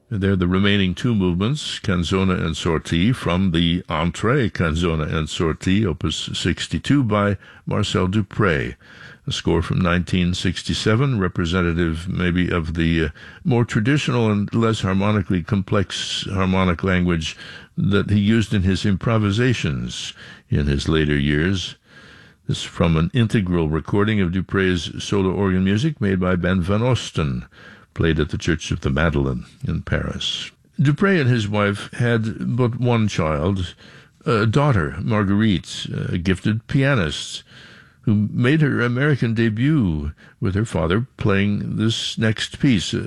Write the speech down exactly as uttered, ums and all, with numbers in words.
They're the remaining two movements, Canzone and Sortie, from the Entree, Canzone and Sortie, opus sixty-two, by Marcel Dupré, a score from nineteen sixty-seven, representative maybe of the uh, more traditional and less harmonically complex harmonic language that he used in his improvisations in his later years. This is from an integral recording of Dupré's solo organ music made by Ben Van Osten, played at the Church of the Madeleine in Paris. Dupré and his wife had but one child, a daughter, Marguerite, a gifted pianist, who made her American debut with her father playing this next piece,